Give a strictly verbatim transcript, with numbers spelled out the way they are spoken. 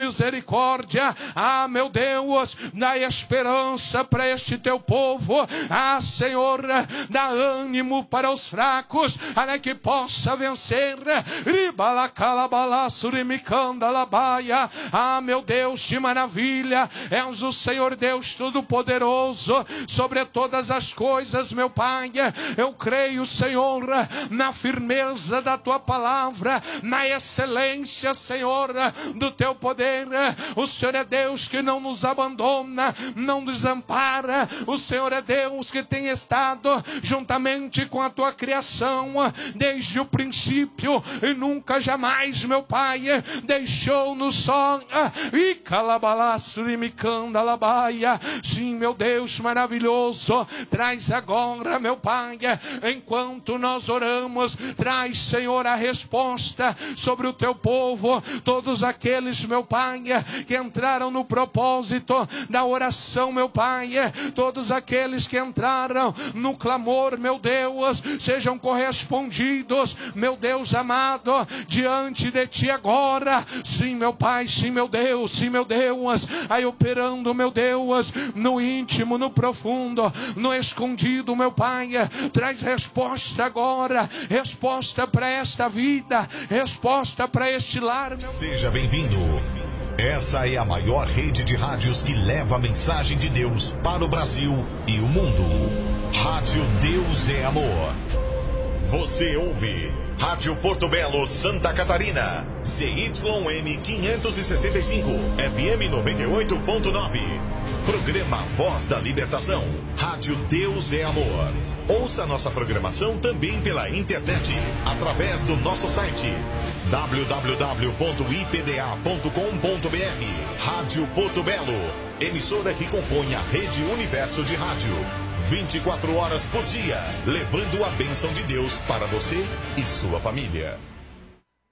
misericórdia. Ah, meu Deus, dá esperança para este teu povo. Ah, Senhor, dá ânimo para os fracos, para que possa vencer. Ah, meu Deus, de maravilha, és o Senhor Deus Todo-Poderoso sobre todas as coisas, meu Pai. Eu creio, Senhor, na firmeza da tua palavra, na excelência, Senhor, do teu poder. O Senhor é Deus que não nos abandona, não desampara. O Senhor é Deus que tem estado juntamente com a tua criação desde o princípio e nunca jamais, meu Pai, deixou-nos só. E calabalaço e me candalabaia. Sim, meu Deus maravilhoso, traz agora, meu Pai, enquanto nós oramos, traz, Senhor, a resposta sobre o teu povo. Todos aqueles, meu Pai, que entraram no propósito da oração, meu Pai, todos aqueles que entraram no clamor, meu Deus, sejam correspondidos, meu Deus amado, diante de ti agora. Sim, meu Pai, sim, meu Deus, sim, meu Deus, aí operando, meu Deus, no íntimo, no profundo, no escondido, meu Pai, traz resposta agora, resposta para esta vida, resposta para este lar, meu... Seja bem-vindo. Essa é a maior rede de rádios que leva a mensagem de Deus para o Brasil e o mundo. Rádio Deus é Amor. Você ouve Rádio Porto Belo, Santa Catarina, C Y M quinhentos e sessenta e cinco, F M noventa e oito ponto nove. Programa Voz da Libertação. Rádio Deus é Amor. Ouça nossa programação também pela internet, através do nosso site w w w ponto i p d a ponto com ponto b r. Rádio Porto Belo, emissora que compõe a Rede Universo de Rádio. vinte e quatro horas por dia, levando a bênção de Deus para você e sua família.